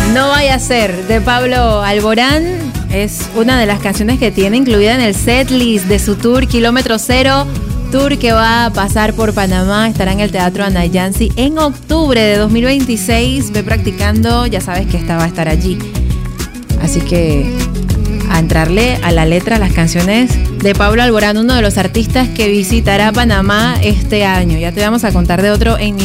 No vaya a ser, de Pablo Alborán. Es una de las canciones que tiene incluida en el setlist de su tour Kilómetro Cero. Tour que va a pasar por Panamá. Estará en el Teatro Anayansi en octubre de 2026. Ve practicando, ya sabes que esta va a estar allí. Así que a entrarle a la letra a las canciones de Pablo Alborán, uno de los artistas que visitará Panamá este año. Ya te vamos a contar de otro en